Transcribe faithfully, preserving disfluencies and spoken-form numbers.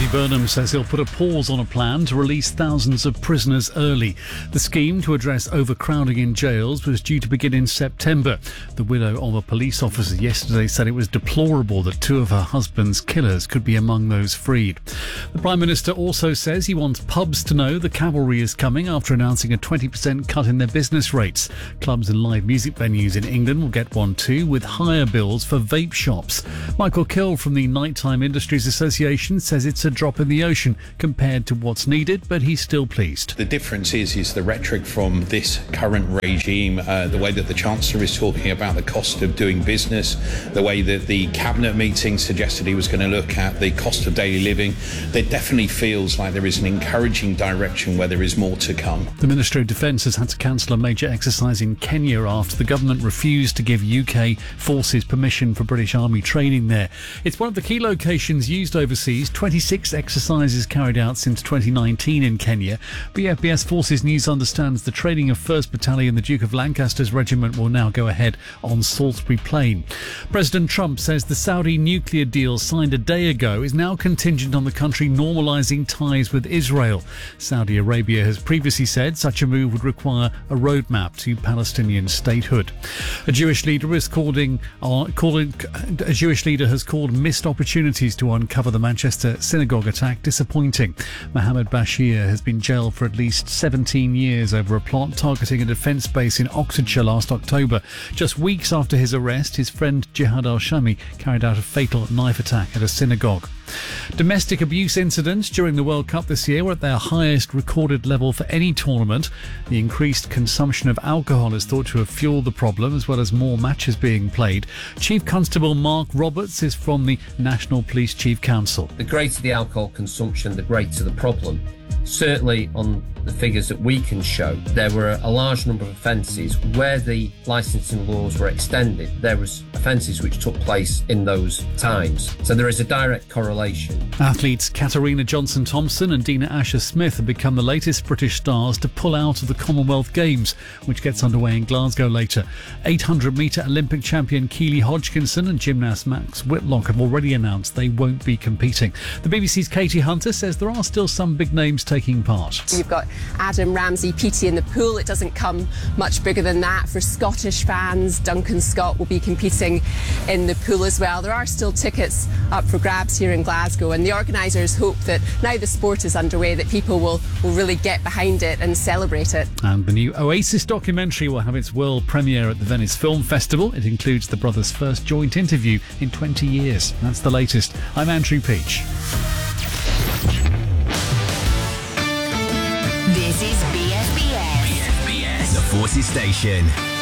Andy Burnham says he'll put a pause on a plan to release thousands of prisoners early. The scheme to address overcrowding in jails was due to begin in September. The widow of a police officer yesterday said it was deplorable that two of her husband's killers could be among those freed. The Prime Minister also says he wants pubs to know the cavalry is coming after announcing a twenty percent cut in their business rates. Clubs and live music venues in England will get one too, with higher bills for vape shops. Michael Kill from the Nighttime Industries Association says it's a drop in the ocean compared to what's needed, but he's still pleased. The difference is is the rhetoric from this current regime, uh, the way that the Chancellor is talking about the cost of doing business, the way that the Cabinet meeting suggested he was going to look at the cost of daily living. There definitely feels like there is an encouraging direction where there is more to come. The Ministry of Defence has had to cancel a major exercise in Kenya after the government refused to give U K forces permission for British Army training there. It's one of the key locations used overseas. twenty-six exercises carried out since twenty nineteen in Kenya. B F B S Forces News understands the training of first Battalion, the Duke of Lancaster's regiment, will now go ahead on Salisbury Plain. President Trump says the Saudi nuclear deal signed a day ago is now contingent on the country normalising ties with Israel. Saudi Arabia has previously said such a move would require a roadmap to Palestinian statehood. A Jewish leader is calling, uh, calling a Jewish leader has called missed opportunities to uncover the Manchester synagogue attack disappointing. Mohammed Bashir has been jailed for at least seventeen years over a plot targeting a defence base in Oxfordshire last October. Just weeks after his arrest, his friend Jihad al-Shami carried out a fatal knife attack at a synagogue. Domestic abuse incidents during the World Cup this year were at their highest recorded level for any tournament. The increased consumption of alcohol is thought to have fueled the problem, as well as more matches being played. Chief Constable Mark Roberts is from the National Police Chief Council. The greater the alcohol consumption, the greater the problem. Certainly on the figures that we can show, there were a large number of offences where the licensing laws were extended. There was offences which took place in those times. So there is a direct correlation. Athletes Katarina Johnson-Thompson and Dina Asher-Smith have become the latest British stars to pull out of the Commonwealth Games, which gets underway in Glasgow later. eight hundred metre Olympic champion Keely Hodgkinson and gymnast Max Whitlock have already announced they won't be competing. The B B C's Katie Hunter says there are still some big names taking part. You've got Adam Ramsey, P T in the pool. It doesn't come much bigger than that. For Scottish fans, Duncan Scott will be competing in the pool as well. There are still tickets up for grabs here in Glasgow, and the organisers hope that now the sport is underway that people will, will really get behind it and celebrate it. And the new Oasis documentary will have its world premiere at the Venice Film Festival. It includes the brothers' first joint interview in twenty years. That's the latest. I'm Andrew Peach. This is B F B S. B F B S, the Forces Station.